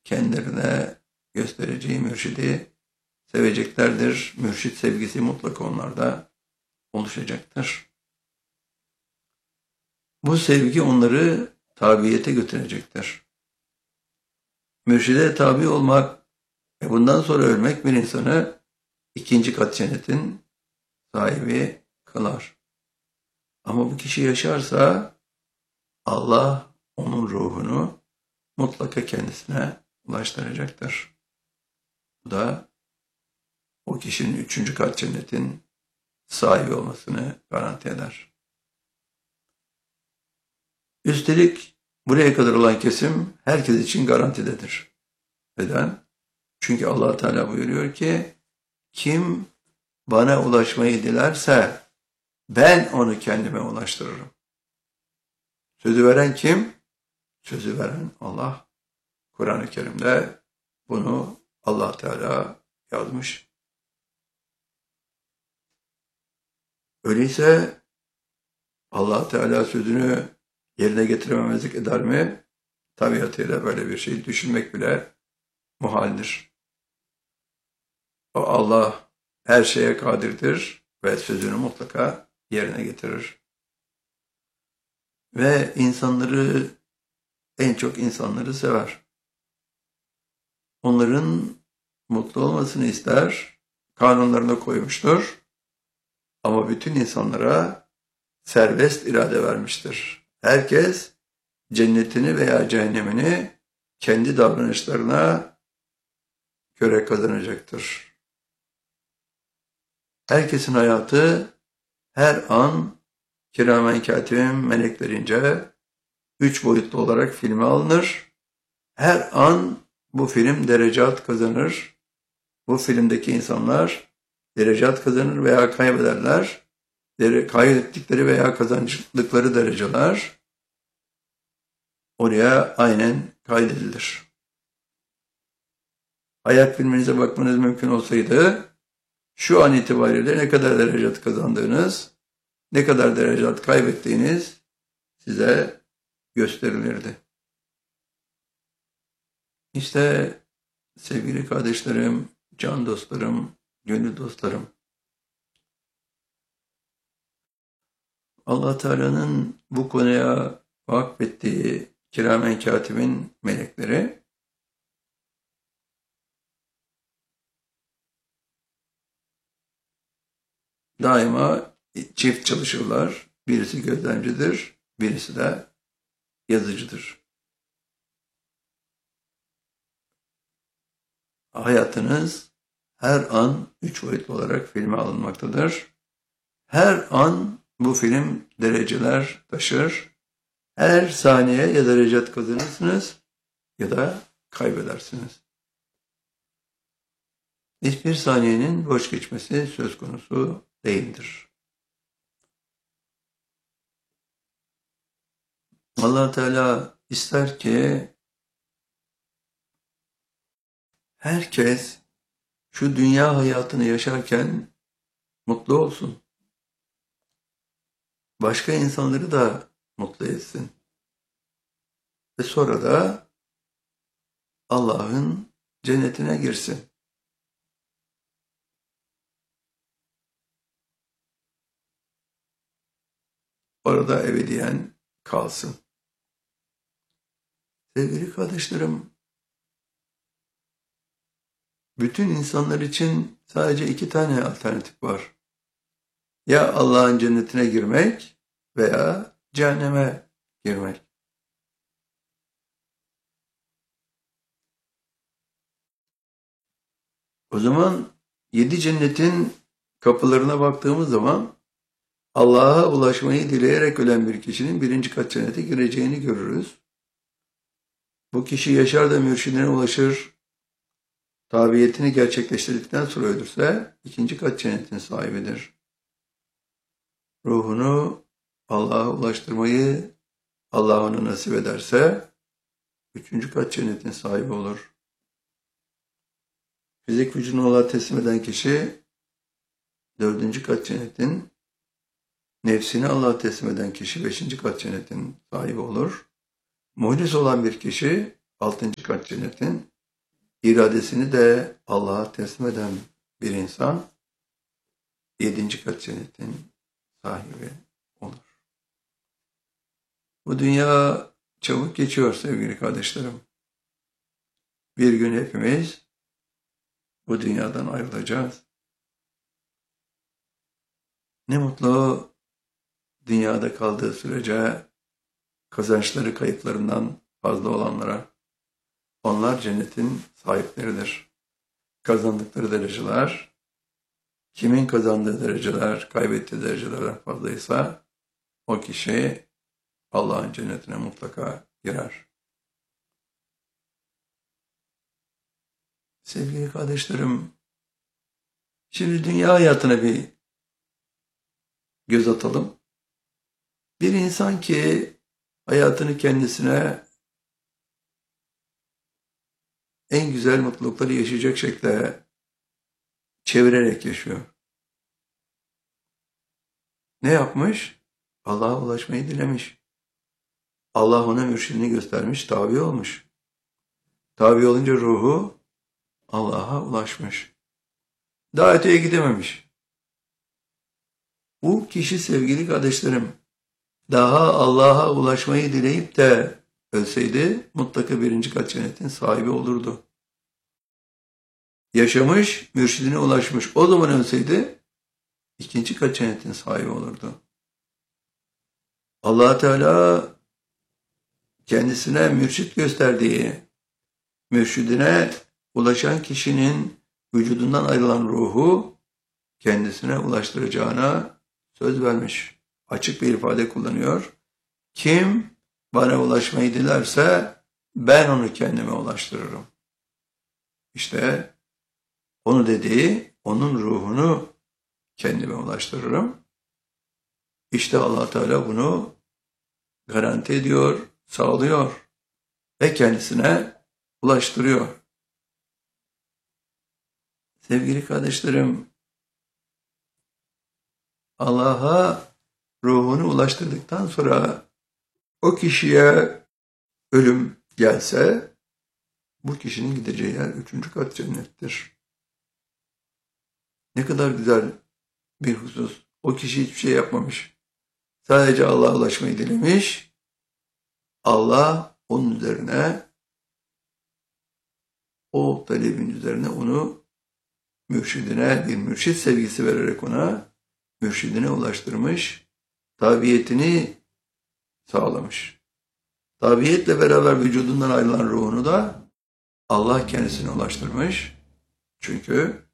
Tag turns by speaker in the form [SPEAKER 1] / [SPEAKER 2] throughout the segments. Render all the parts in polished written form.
[SPEAKER 1] kendilerine göstereceği mürşidi seveceklerdir. Mürşit sevgisi mutlaka onlarda oluşacaktır. Bu sevgi onları tabiyete götürecektir. Mürşide tabi olmak ve bundan sonra ölmek bir insanı ikinci kat cennetin sahibi kılar. Ama bu kişi yaşarsa Allah onun ruhunu mutlaka kendisine ulaştıracaktır. Bu da o kişinin üçüncü kat cennetin sahibi olmasını garanti eder. Üstelik buraya kadar olan kesim herkes için garantidedir. Neden? Çünkü Allah Teala buyuruyor ki kim bana ulaşmayı dilerse ben onu kendime ulaştırırım. Sözü veren kim? Sözü veren Allah. Kur'an-ı Kerim'de bunu Allah Teala yazmış. Öyleyse Allah Teala sözünü yerine getirememezlik eder mi? Tabiatıyla böyle bir şey düşünmek bile muhaldir. O Allah her şeye kadirdir ve sözünü mutlaka yerine getirir. Ve en çok insanları sever. Onların mutlu olmasını ister, kanunlarına koymuştur. Ama bütün insanlara serbest irade vermiştir. Herkes cennetini veya cehennemini kendi davranışlarına göre kazanacaktır. Herkesin hayatı her an kiramen katibin meleklerince 3 boyutlu olarak filme alınır. Her an bu film derecat kazanır. Bu filmdeki insanlar derecat kazanır veya kaybederler. Kaybettikleri veya kazandıkları dereceler oraya aynen kaydedilir. Hayat filminize bakmanız mümkün olsaydı şu an itibariyle ne kadar derecat kazandığınız, ne kadar derecat kaybettiğiniz size gösterilirdi. İşte sevgili kardeşlerim, can dostlarım, gönül dostlarım, Allah Teala'nın bu konuya vakfettiği kiramen katibin melekleri daima çift çalışırlar. Birisi gözlemcidir, birisi de yazıcıdır. Hayatınız her an 3 boyutlu olarak filme alınmaktadır. Her an bu film dereceler taşır. Her saniye ya derecat kazanırsınız ya da kaybedersiniz. Hiçbir saniyenin boş geçmesi söz konusu değildir. Allah Teala ister ki herkes şu dünya hayatını yaşarken mutlu olsun. Başka insanları da mutlu etsin. Ve sonra da Allah'ın cennetine girsin. Orada ebediyen kalsın. Sevgili kardeşlerim, bütün insanlar için sadece 2 tane alternatif var. Ya Allah'ın cennetine girmek veya cehenneme girmek. O zaman 7 cennetin kapılarına baktığımız zaman Allah'a ulaşmayı dileyerek ölen bir kişinin 1. kat cennete gireceğini görürüz. Bu kişi yaşar da mürşidine ulaşır, tabiyetini gerçekleştirdikten sonra ölürse 2. kat cennetin sahibidir. Ruhunu Allah'a ulaştırmayı Allah ona nasip ederse 3. kat cennetin sahibi olur. Fizik vücudunu Allah'a teslim eden kişi 4. kat cennetin, nefsini Allah'a teslim eden kişi 5. kat cennetin sahibi olur. Muhlis olan bir kişi 6. kat cennetin iradesini de Allah'a teslim eden bir insan 7. kat cennetin sahibi olur. Bu dünya çabuk geçiyor sevgili kardeşlerim. Bir gün hepimiz bu dünyadan ayrılacağız. Ne mutlu dünyada kaldığı sürece kazançları kayıplarından fazla olanlara. Onlar cennetin sahipleridir. Kazandıkları dereceler, kimin kazandığı dereceler, kaybettiği derecelerden fazlaysa o kişi Allah'ın cennetine mutlaka girer. Sevgili kardeşlerim, şimdi dünya hayatına bir göz atalım. Bir insan ki hayatını kendisine en güzel mutlulukları yaşayacak şekilde çevirerek yaşıyor. Ne yapmış? Allah'a ulaşmayı dilemiş. Allah ona mürşidini göstermiş, tabi olmuş. Tabi olunca ruhu Allah'a ulaşmış. Daha öteye gidememiş. Bu kişi sevgili kardeşlerim, daha Allah'a ulaşmayı dileyip de ölseydi mutlaka 1. kat cennetin sahibi olurdu. Yaşamış, mürşidine ulaşmış. O zaman ölseydi 2. kat cennetin sahibi olurdu. Allah Teala kendisine mürşit gösterdiği, mürşidine ulaşan kişinin vücudundan ayrılan ruhu kendisine ulaştıracağına söz vermiş. Açık bir ifade kullanıyor. Kim bana ulaşmayı dilerse ben onu kendime ulaştırırım. İşte onu dediği, onun ruhunu kendime ulaştırırım. İşte Allah Teala bunu garanti ediyor, sağlıyor ve kendisine ulaştırıyor. Sevgili kardeşlerim, Allah'a ruhunu ulaştırdıktan sonra o kişiye ölüm gelse bu kişinin gideceği yer 3. kat cennettir. Ne kadar güzel bir husus. O kişi hiçbir şey yapmamış. Sadece Allah'a ulaşmayı dilemiş. Allah onun üzerine, o talebin üzerine onu mürşidine, bir mürşid sevgisi vererek ona mürşidine ulaştırmış. Tabiyetini sağlamış. Tabiyetle beraber vücudundan ayrılan ruhunu da Allah kendisine ulaştırmış. Çünkü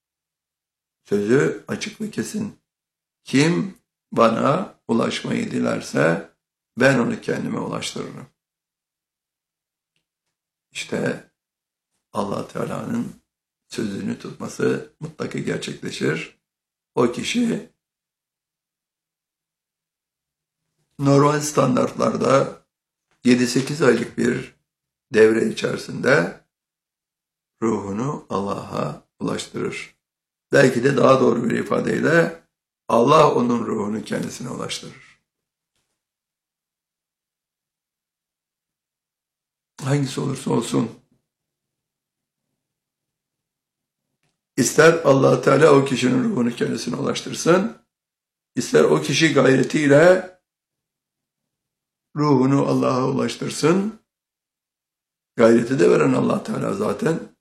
[SPEAKER 1] sözü açık ve kesin. Kim bana ulaşmayı dilerse ben onu kendime ulaştırırım. İşte Allah Teala'nın sözünü tutması mutlaka gerçekleşir. O kişi normal standartlarda 7-8 aylık bir devre içerisinde ruhunu Allah'a ulaştırır. Belki de daha doğru bir ifadeyle Allah onun ruhunu kendisine ulaştırır. Hangisi olursa olsun, ister Allah Teala o kişinin ruhunu kendisine ulaştırsın, ister o kişi gayretiyle ruhunu Allah'a ulaştırsın. Gayreti de veren Allah Teala zaten.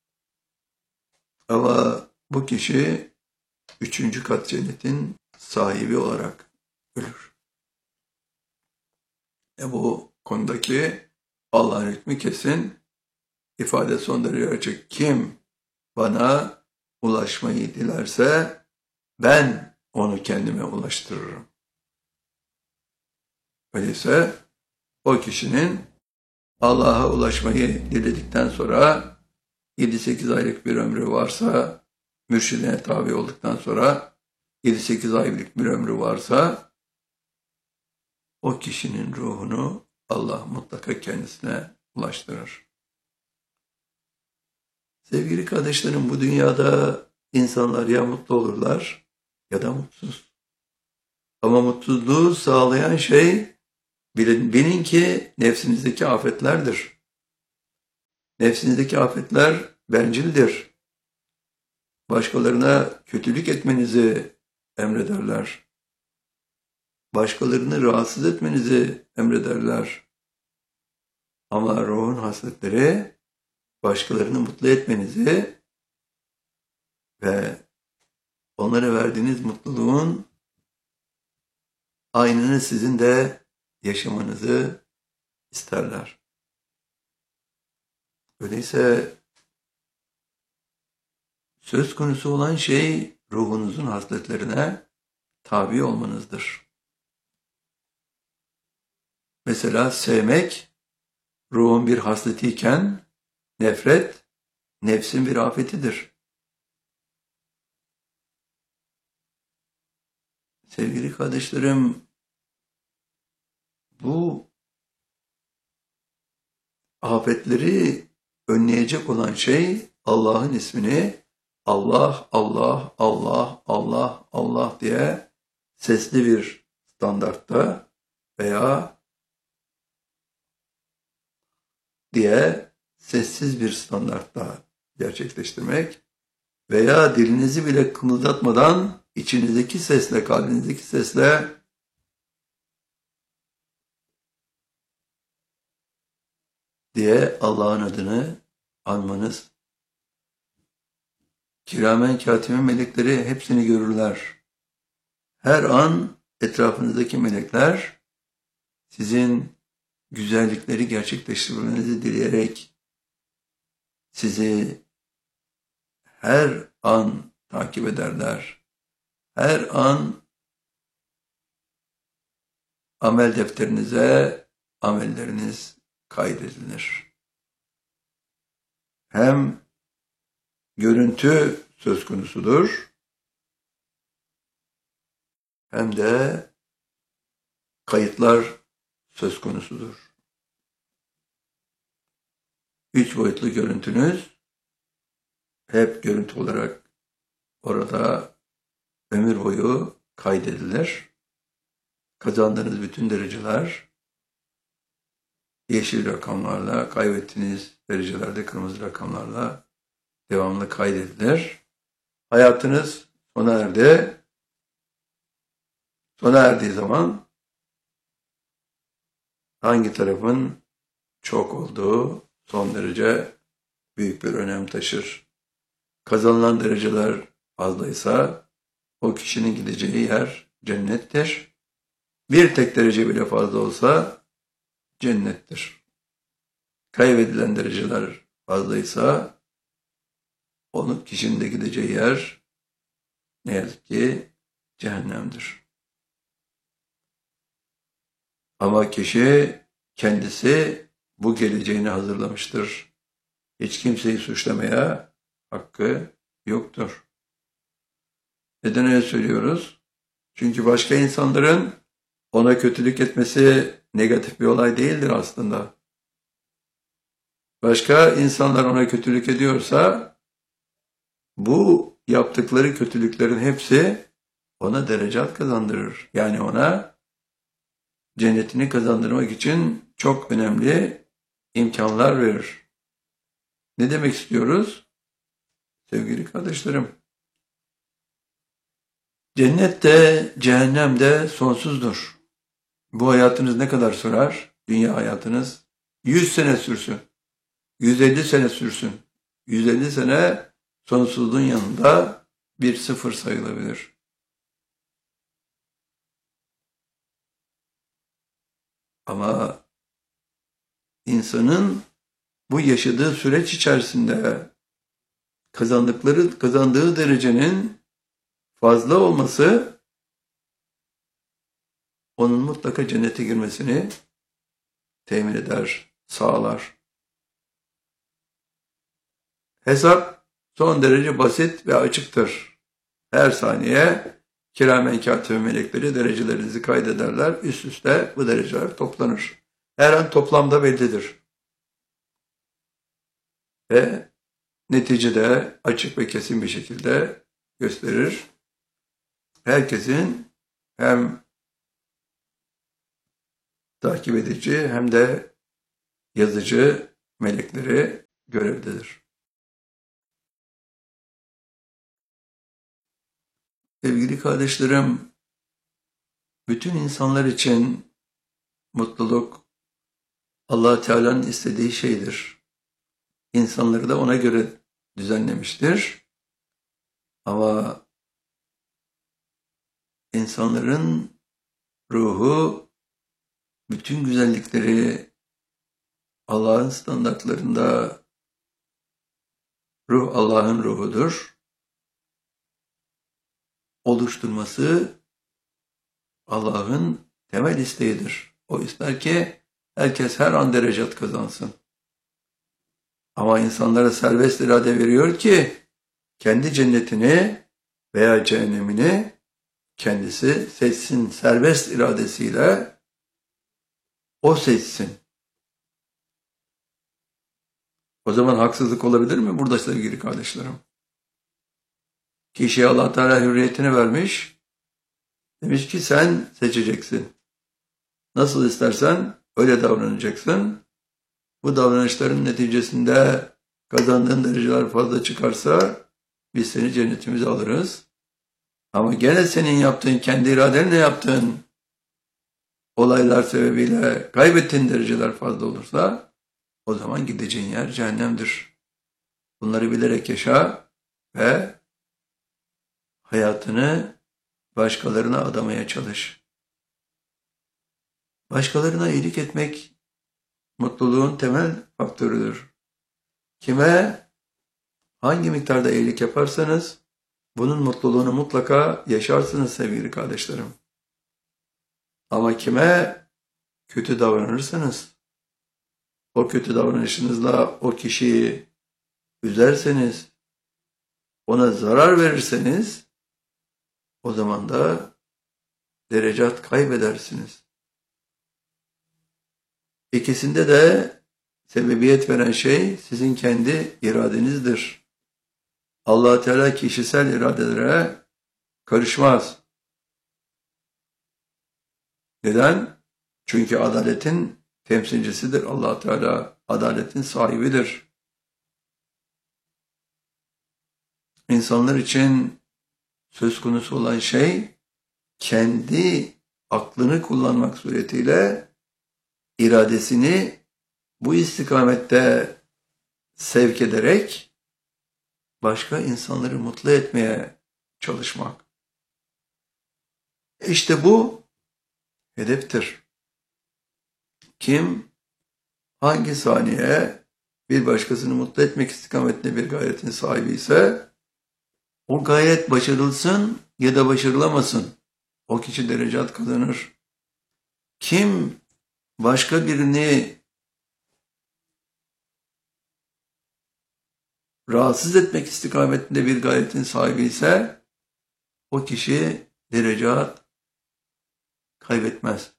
[SPEAKER 1] Ama bu kişi 3. kat cennetin sahibi olarak ölür. Bu konudaki Allah'ın hükmü kesin. İfade son derece açık. Kim bana ulaşmayı dilerse ben onu kendime ulaştırırım. Öyleyse o kişinin Allah'a ulaşmayı diledikten sonra 7-8 aylık bir ömrü varsa, mürşidine tabi olduktan sonra 7-8 aylık bir ömrü varsa o kişinin ruhunu Allah mutlaka kendisine ulaştırır. Sevgili kardeşlerim, bu dünyada insanlar ya mutlu olurlar ya da mutsuz. Ama mutsuzluğu sağlayan şey bilin ki nefsinizdeki afetlerdir. Nefsinizdeki afetler bencildir. Başkalarına kötülük etmenizi emrederler. Başkalarını rahatsız etmenizi emrederler. Ama ruhun hasletleri başkalarını mutlu etmenizi ve onlara verdiğiniz mutluluğun aynını sizin de yaşamanızı isterler. Öyleyse söz konusu olan şey ruhunuzun hasletlerine tabi olmanızdır. Mesela sevmek ruhun bir hasletiyken nefret nefsin bir afetidir. Sevgili kardeşlerim, bu afetleri önleyecek olan şey Allah'ın ismini Allah, Allah, Allah, Allah, Allah diye sesli bir standartta veya diye sessiz bir standartta gerçekleştirmek veya dilinizi bile kımıldatmadan içinizdeki sesle, kalbinizdeki sesle diye Allah'ın adını anmanız. Kiramen katiben melekleri hepsini görürler. Her an etrafınızdaki melekler sizin güzellikleri gerçekleştirmenizi dileyerek sizi her an takip ederler. Her an amel defterinize amelleriniz kaydedilir. Hem görüntü söz konusudur, hem de kayıtlar söz konusudur. 3 boyutlu görüntünüz hep görüntü olarak orada ömür boyu kaydedilir. Kazandığınız bütün dereceler yeşil rakamlarla, kaybettiğiniz derecelerde kırmızı rakamlarla devamlı kaydedilir. Hayatınız sona erdi. Sona erdiği zaman hangi tarafın çok olduğu son derece büyük bir önem taşır. Kazanılan dereceler fazlaysa o kişinin gideceği yer cennettir. Bir tek derece bile fazla olsa cennettir. Kaybedilen dereceler fazlaysa onun kişinin de gideceği yer ne yazık ki cehennemdir. Ama kişi kendisi bu geleceğini hazırlamıştır. Hiç kimseyi suçlamaya hakkı yoktur. Neden öyle söylüyoruz? Çünkü başka insanların ona kötülük etmesi negatif bir olay değildir aslında. Başka insanlar ona kötülük ediyorsa bu yaptıkları kötülüklerin hepsi ona derecat kazandırır. Yani ona cennetini kazandırmak için çok önemli imkanlar verir. Ne demek istiyoruz? Sevgili kardeşlerim, cennet de cehennem de sonsuzdur. Bu hayatınız ne kadar sürer? Dünya hayatınız 100 sene sürsün, 150 sene sürsün. 150 sene sonsuzluğun yanında bir sıfır sayılabilir. Ama insanın bu yaşadığı süreç içerisinde kazandığı derecenin fazla olması onun mutlaka cennete girmesini temin eder, sağlar. Hesap son derece basit ve açıktır. Her saniye kiramen katibe melekleri derecelerinizi kaydederler. Üst üste bu dereceler toplanır. Her an toplamda bellidir. Ve neticede açık ve kesin bir şekilde gösterir. Herkesin hem takip edici hem de yazıcı melekleri görevdedir. Sevgili kardeşlerim, bütün insanlar için mutluluk Allah Teala'nın istediği şeydir. İnsanları da ona göre düzenlemiştir. Ama insanların ruhu bütün güzellikleri Allah'ın standartlarında, ruh Allah'ın ruhudur, oluşturması Allah'ın temel isteğidir. O ister ki herkes her an derecat kazansın. Ama insanlara serbest irade veriyor ki kendi cennetini veya cehennemini kendisi seçsin. Serbest iradesiyle o seçsin. O zaman haksızlık olabilir mi burada sevgili kardeşlerim? Kişiye Allah Teala hürriyetini vermiş. Demiş ki sen seçeceksin. Nasıl istersen öyle davranacaksın. Bu davranışların neticesinde kazandığın dereceler fazla çıkarsa biz seni cennetimize alırız. Ama gene senin yaptığın, kendi iradenle yaptığın olaylar sebebiyle kaybettiğin dereceler fazla olursa o zaman gideceğin yer cehennemdir. Bunları bilerek yaşa ve hayatını başkalarına adamaya çalış. Başkalarına iyilik etmek mutluluğun temel faktörüdür. Kime hangi miktarda iyilik yaparsanız bunun mutluluğunu mutlaka yaşarsınız sevgili kardeşlerim. Ama kime kötü davranırsanız, o kötü davranışınızla o kişiyi üzerseniz, ona zarar verirseniz, o zaman da derecat kaybedersiniz. İkisinde de sebebiyet veren şey sizin kendi iradenizdir. Allah Teala kişisel iradelere karışmaz. Neden? Çünkü adaletin temsilcisidir. Allah Teala adaletin sahibidir. İnsanlar için söz konusu olan şey kendi aklını kullanmak suretiyle iradesini bu istikamette sevk ederek başka insanları mutlu etmeye çalışmak. İşte bu hedeftir. Kim hangi saniye bir başkasını mutlu etmek istikametinde bir gayretin sahibi ise o gayret başarılsın ya da başarılamasın. O kişi derecat kazanır. Kim başka birini rahatsız etmek istikametinde bir gayretin sahibi ise o kişi derecat kaybetmez.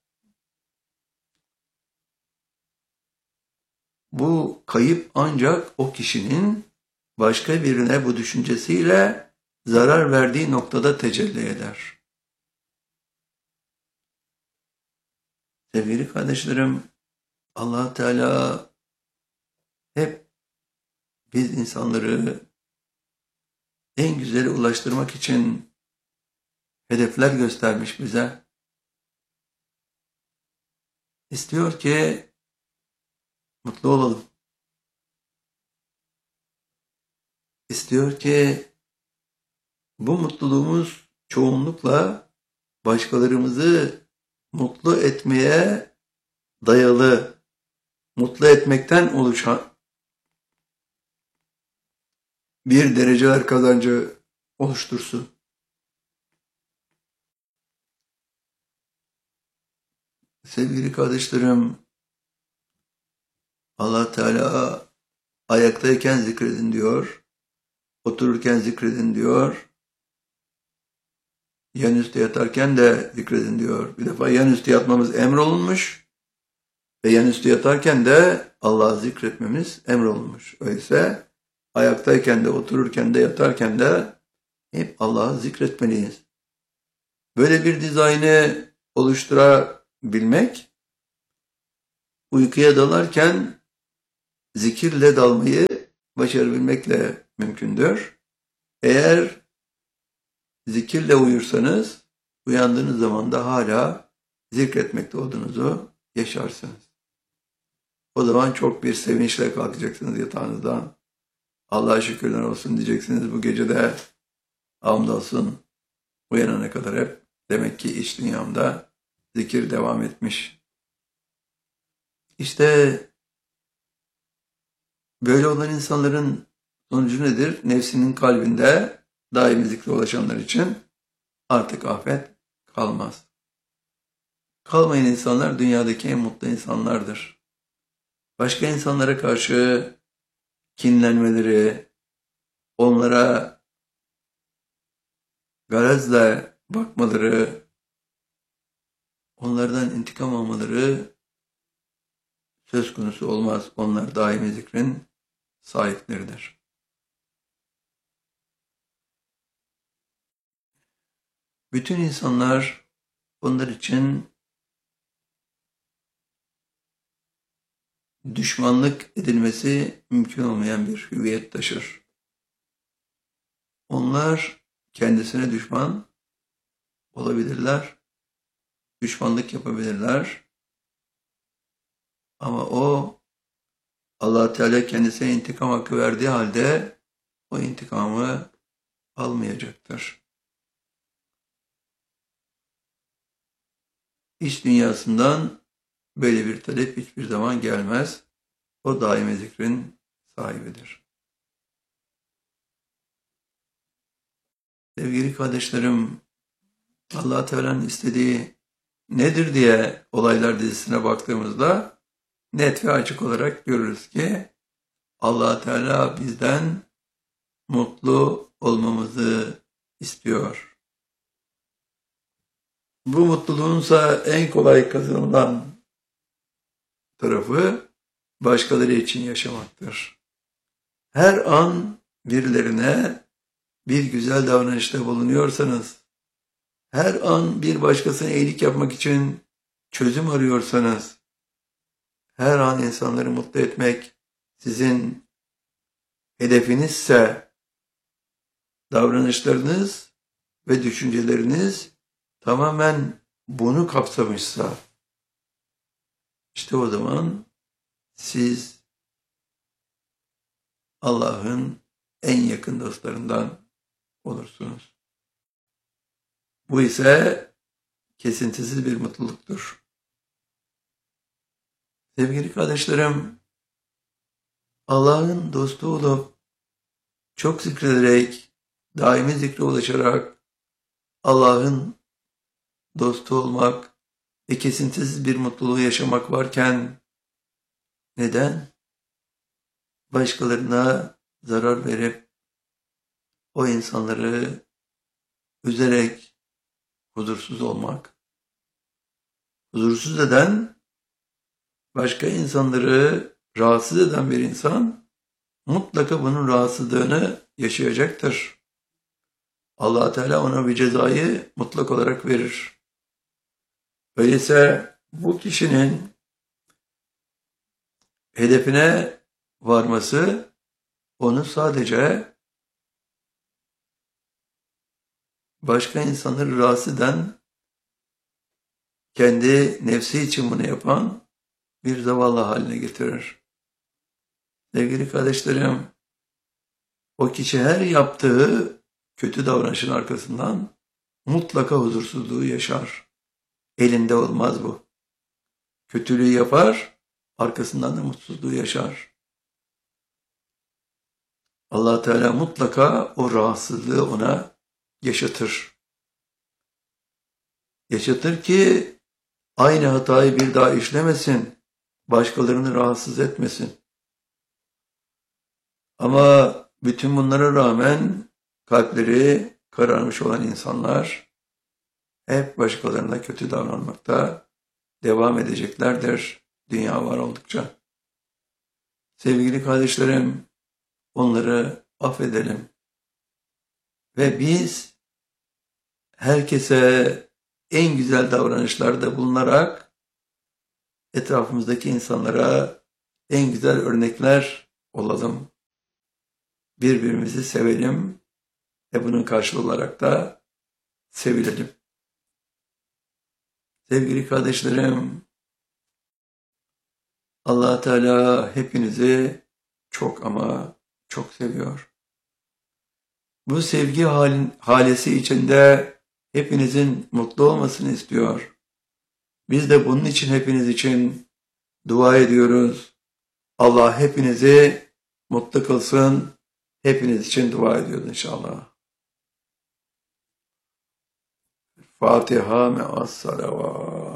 [SPEAKER 1] Bu kayıp ancak o kişinin başka birine bu düşüncesiyle zarar verdiği noktada tecelli eder. Sevgili kardeşlerim, Allah Teala hep biz insanları en güzeli ulaştırmak için hedefler göstermiş bize. İstiyor ki mutlu olalım. İstiyor ki bu mutluluğumuz çoğunlukla başkalarımızı mutlu etmeye dayalı, mutlu etmekten oluşan bir dereceler kazancı oluştursun. Sevgili kardeşlerim, Allah Teala ayaktayken zikredin diyor, otururken zikredin diyor, yanüstü yatarken de zikredin diyor. Bir defa yanüstü yatmamız emrolunmuş ve yanüstü yatarken de Allah'ı zikretmemiz emrolunmuş. Öyleyse ayaktayken de, otururken de, yatarken de hep Allah'ı zikretmeliyiz. Böyle bir dizaynı oluşturabilmek, uykuya dalarken zikirle dalmayı başarabilmekle mümkündür. Eğer zikirle uyursanız, uyandığınız zaman da hala zikretmekte olduğunuzu yaşarsınız. O zaman çok bir sevinçle kalkacaksınız yatağınızdan. Allah'a şükürler olsun diyeceksiniz. Bu gece de hamdolsun uyanana kadar hep demek ki iç dünyamda zikir devam etmiş. İşte böyle olan insanların sonucu nedir? Nefsinin kalbinde daimi zikre ulaşanlar için artık afet kalmaz. Kalmayan insanlar dünyadaki en mutlu insanlardır. Başka insanlara karşı kinlenmeleri, onlara garazla bakmaları, onlardan intikam almaları söz konusu olmaz. Onlar daimi zikrin sahipleridir. Bütün insanlar onlar için düşmanlık edilmesi mümkün olmayan bir hüviyet taşır. Onlar kendisine düşman olabilirler, düşmanlık yapabilirler ama o Allah Teala kendisine intikam hakkı verdiği halde o intikamı almayacaktır. İç dünyasından böyle bir talep hiçbir zaman gelmez. O daimi zikrin sahibidir. Sevgili kardeşlerim, Allah Teala'nın istediği nedir diye olaylar dizisine baktığımızda net ve açık olarak görürüz ki Allah Teala bizden mutlu olmamızı istiyor. Bu mutluluğunsa en kolay kazanılan tarafı başkaları için yaşamaktır. Her an birilerine bir güzel davranışta bulunuyorsanız, her an bir başkasına iyilik yapmak için çözüm arıyorsanız, her an insanları mutlu etmek sizin hedefinizse, davranışlarınız ve düşünceleriniz tamamen bunu kapsamışsa, işte o zaman siz Allah'ın en yakın dostlarından olursunuz. Bu ise kesintisiz bir mutluluktur. Sevgili kardeşlerim, Allah'ın dostu olup çok zikrederek, daimi zikre ulaşarak Allah'ın dostu olmak ve kesintisiz bir mutluluğu yaşamak varken neden başkalarına zarar verip o insanları üzerek huzursuz olmak? Huzursuz eden, başka insanları rahatsız eden bir insan mutlaka bunun rahatsızlığını yaşayacaktır. Allah Teala ona bir cezayı mutlak olarak verir. Öyleyse bu kişinin hedefine varması onu sadece başka insanları rahatsız eden, kendi nefsi için bunu yapan bir zavallı haline getirir. Sevgili kardeşlerim, o kişi her yaptığı kötü davranışın arkasından mutlaka huzursuzluğu yaşar. Elinde olmaz bu. Kötülüğü yapar, arkasından da mutsuzluğu yaşar. Allah Teala mutlaka o rahatsızlığı ona yaşatır. Yaşatır ki aynı hatayı bir daha işlemesin, başkalarını rahatsız etmesin. Ama bütün bunlara rağmen kalpleri kararmış olan insanlar hep başkalarına kötü davranmakta devam edeceklerdir dünya var oldukça. Sevgili kardeşlerim, onları affedelim. Ve biz herkese en güzel davranışlarda bulunarak etrafımızdaki insanlara en güzel örnekler olalım. birbirimizi sevelim ve bunun karşılığı olarak da sevilelim. Sevgili kardeşlerim, Allah Teala hepinizi çok ama çok seviyor. Bu sevgi halesi içinde hepinizin mutlu olmasını istiyor. Biz de bunun için hepiniz için dua ediyoruz. Allah hepinizi mutlu kılsın. Hepiniz için dua ediyoruz inşallah. Fatiha me'as salavat.